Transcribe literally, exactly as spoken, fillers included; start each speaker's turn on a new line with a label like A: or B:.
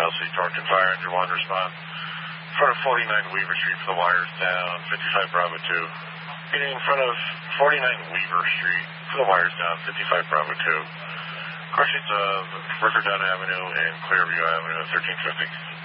A: Kelsey, Torrington Fire, Engine one, respond. In front of forty-nine Weaver Street for the wires down, fifty-five Bravo two. Getting in front of forty-nine Weaver Street for the wires down, fifty-five Bravo two. Crossings of Riverdale Avenue and Clearview Avenue, thirteen fifty.